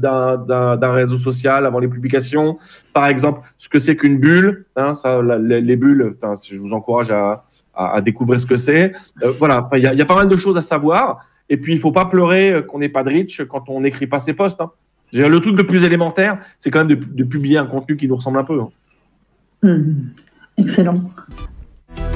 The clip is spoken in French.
d'un réseau social avant les publications. Par exemple, ce que c'est qu'une bulle. Les bulles, je vous encourage à découvrir ce que c'est. Voilà, il y a pas mal de choses à savoir. Et puis, il ne faut pas pleurer qu'on n'est pas de reach quand on n'écrit pas ses posts. Le truc le plus élémentaire, c'est quand même de publier un contenu qui nous ressemble un peu. Excellent.